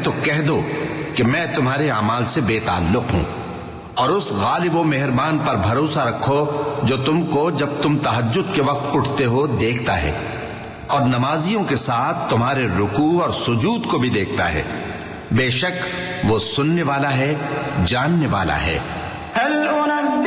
तो कह दो कि मैं तुम्हारे अमाल से बेताल्लुक हूं, और उस गालिब व मेहरबान पर भरोसा रखो जो तुमको जब तुम तहज्जुद के वक्त उठते हो देखता है, और नमाजियों के साथ तुम्हारे रुकू और सुजूद को भी देखता है। बेशक वो सुनने वाला है, जानने वाला है।